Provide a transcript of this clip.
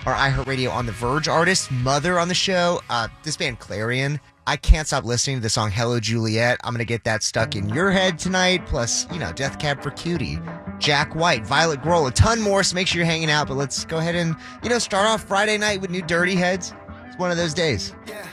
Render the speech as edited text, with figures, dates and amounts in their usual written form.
our iHeartRadio On the Verge artist, Mother, on the show. This band, Clarion. I can't stop listening to the song Hello Juliet. I'm going to get that stuck in your head tonight. Plus, Death Cab for Cutie, Jack White, Violet Grohl, a ton more. So make sure you're hanging out. But let's go ahead and, start off Friday night with new Dirty Heads. It's one of those days.